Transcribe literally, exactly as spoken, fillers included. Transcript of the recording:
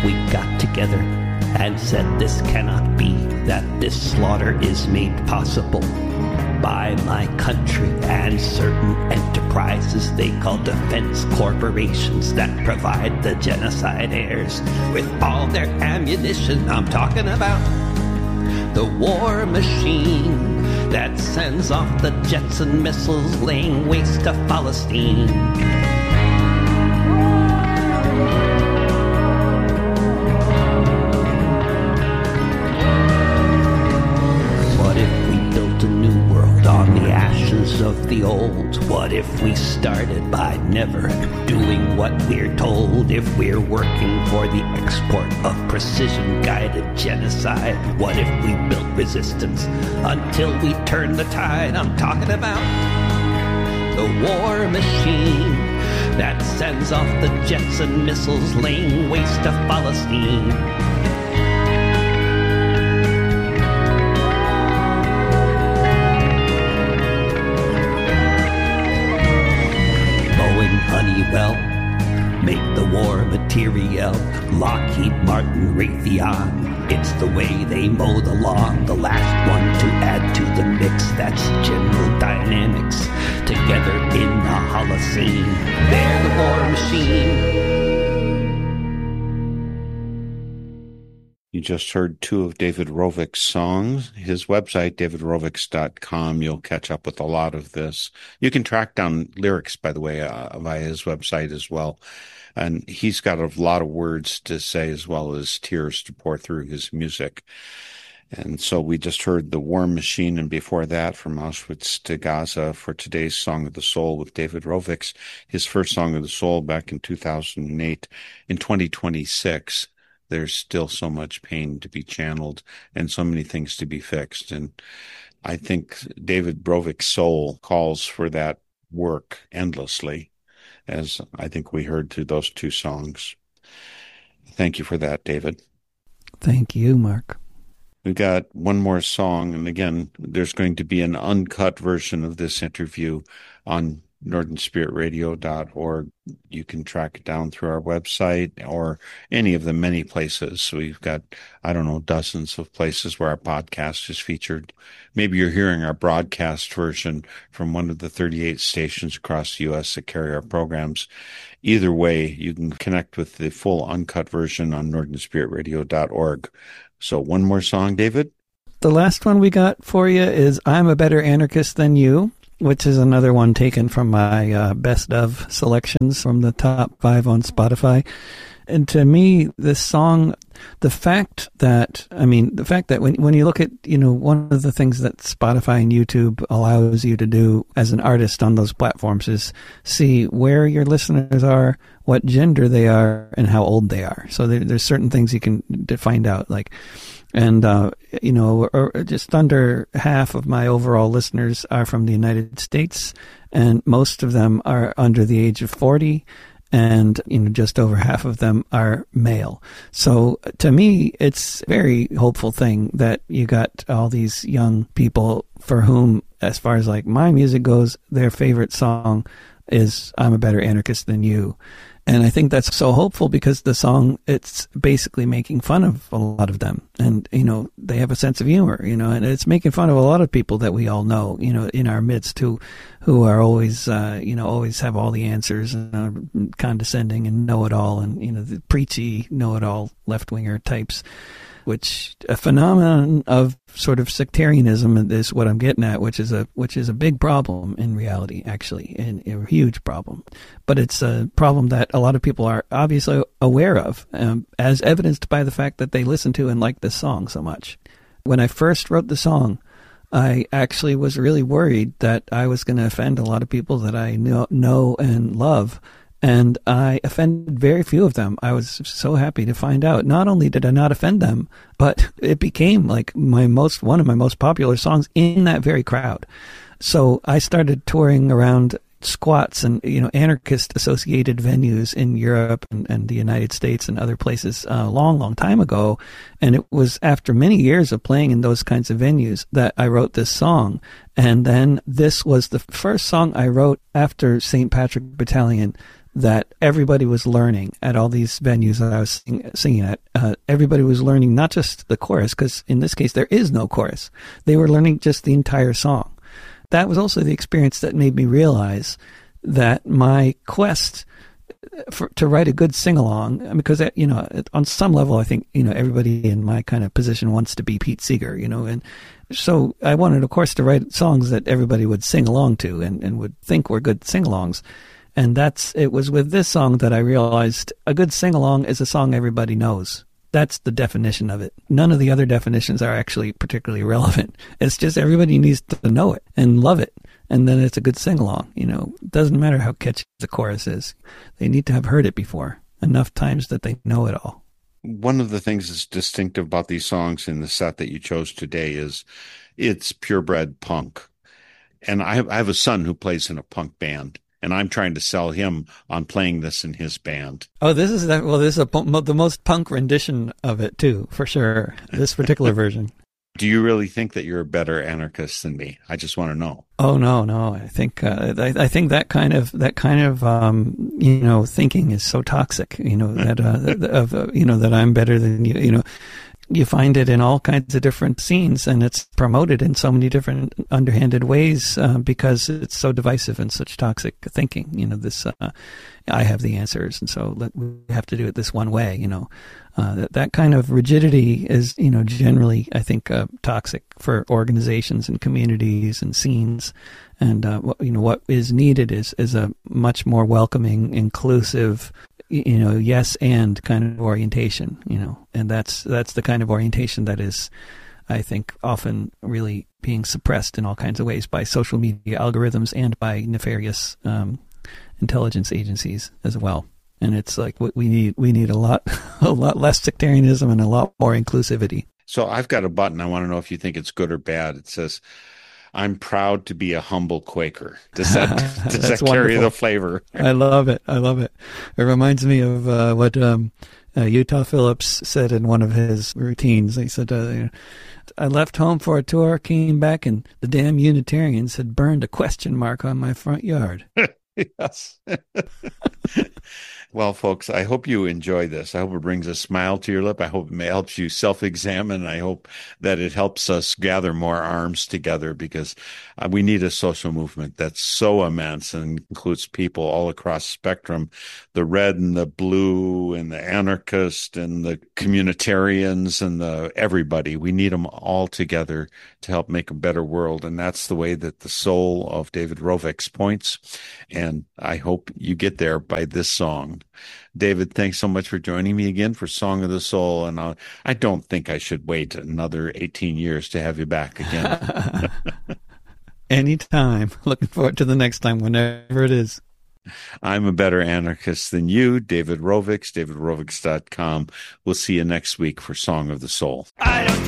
we got together and said this cannot be, that this slaughter is made possible by my country and certain enterprises they call defense corporations that provide the genocide heirs with all their ammunition. I'm talking about the war machine that sends off the jets and missiles laying waste to Palestine. What if we built a new world on the ashes of the old? What if we started by never doing what we're told? If we're working for the export of precision-guided genocide? What if we built resistance until we turn the tide? I'm talking about the war machine that sends off the jets and missiles laying waste to Palestine. Honeywell make the war material. Lockheed Martin, Raytheon, it's the way they mow the lawn. The last one to add to the mix, that's General Dynamics. Together in the Holocene, they're the war machine. You just heard two of David Rovick's songs. His website, david rovics dot com. You'll catch up with a lot of this. You can track down lyrics, by the way, uh, via his website as well. And he's got a lot of words to say as well as tears to pour through his music. And so we just heard The War Machine, and before that, From Auschwitz to Gaza, for today's Song of the Soul with David Rovics, his first Song of the Soul back in two thousand eight. In twenty twenty-six, there's still so much pain to be channeled and so many things to be fixed. And I think David Rovick's soul calls for that work endlessly, as I think we heard through those two songs. Thank you for that, David. Thank you, Mark. We've got one more song, and again, there's going to be an uncut version of this interview on northern spirit radio dot org. You can track it down through our website or any of the many places. We've got, I don't know, dozens of places where our podcast is featured. Maybe you're hearing our broadcast version from one of the thirty-eight stations across the U S that carry our programs. Either way, you can connect with the full uncut version on northern spirit radio dot org. So one more song, David? The last one we got for you is I'm a Better Anarchist Than You, which is another one taken from my uh, best of selections from the top five on Spotify. And to me, this song, the fact that, I mean, the fact that when when you look at, you know, one of the things that Spotify and YouTube allows you to do as an artist on those platforms is see where your listeners are, what gender they are, and how old they are. So there, there's certain things you can find out, like, and, uh, you know, or just under half of my overall listeners are from the United States, and most of them are under the age of forty. And, you know, just over half of them are male. So to me, it's a very hopeful thing that you got all these young people for whom, as far as like my music goes, their favorite song is I'm a Better Anarchist Than You. And I think that's so hopeful because the song, it's basically making fun of a lot of them. And, you know, they have a sense of humor, you know, and it's making fun of a lot of people that we all know, you know, in our midst who, who are always, uh, you know, always have all the answers and are condescending and know-it-all and, you know, the preachy know-it-all left-winger types, which a phenomenon of sort of sectarianism is what I'm getting at, which is a which is a big problem in reality, actually, and a huge problem. But it's a problem that a lot of people are obviously aware of, um, as evidenced by the fact that they listen to and like this song so much. When I first wrote the song, I actually was really worried that I was going to offend a lot of people that I know, know and love. And I offended very few of them. I was so happy to find out. Not only did I not offend them, but it became like my most, one of my most popular songs in that very crowd. So I started touring around squats and, you know, anarchist associated venues in Europe and, and the United States and other places a long, long time ago. And it was after many years of playing in those kinds of venues that I wrote this song. And then this was the first song I wrote after Saint Patrick Battalion that everybody was learning at all these venues that I was sing, singing at. Uh, everybody was learning not just the chorus, because in this case there is no chorus. They were learning just the entire song. That was also the experience that made me realize that my quest for, to write a good sing-along, because, you know, on some level, I think, you know, everybody in my kind of position wants to be Pete Seeger, you know, and so I wanted, of course, to write songs that everybody would sing along to and, and would think were good sing-alongs. And that's, it was with this song that I realized a good sing-along is a song everybody knows. That's the definition of it. None of the other definitions are actually particularly relevant. It's just everybody needs to know it and love it. And then it's a good sing-along. You know, it doesn't matter how catchy the chorus is. They need to have heard it before enough times that they know it all. One of the things that's distinctive about these songs in the set that you chose today is it's purebred punk. And I have, I have a son who plays in a punk band. And I'm trying to sell him on playing this in his band. Oh, this is that. Well, this is a, the most punk rendition of it too, for sure. This particular version. Do you really think that you're a better anarchist than me? I just want to know. Oh no, no. I think uh, I, I think that kind of that kind of um, you know thinking is so toxic. You know that uh, of uh, you know that I'm better than you. You know. You find it in all kinds of different scenes, and it's promoted in so many different underhanded ways uh, because it's so divisive and such toxic thinking. You know, this uh, I have the answers, and so let, we have to do it this one way. You know, uh, that that kind of rigidity is, you know, generally I think uh, toxic for organizations and communities and scenes. And uh, what, you know, what is needed is is a much more welcoming, inclusive, you know, yes and kind of orientation, you know, and that's that's the kind of orientation that is, I think, often really being suppressed in all kinds of ways by social media algorithms and by nefarious um, intelligence agencies as well. And it's like what we need we need a lot a lot less sectarianism and a lot more inclusivity. So I've got a button. I want to know if you think it's good or bad. It says, I'm proud to be a humble Quaker. Does that does that carry wonderful. The flavor? I love it. I love it. It reminds me of uh, what um, uh, Utah Phillips said in one of his routines. He said, uh, you know, I left home for a tour, came back, and the damn Unitarians had burned a question mark on my front yard. Yes. Well, folks, I hope you enjoy this. I hope it brings a smile to your lip. I hope it helps you self-examine. I hope that it helps us gather more arms together, because uh, we need a social movement that's so immense and includes people all across the spectrum, the red and the blue and the anarchist and the communitarians and the everybody. We need them all together to help make a better world. And that's the way that the soul of David Rovics points. And I hope you get there by this song. David, thanks so much for joining me again for Song of the Soul. And I'll, I don't think I should wait another eighteen years to have you back again. Anytime. Looking forward to the next time, whenever it is. I'm a better anarchist than you, David Rovics, david rovics dot com. We'll see you next week for Song of the Soul. I don't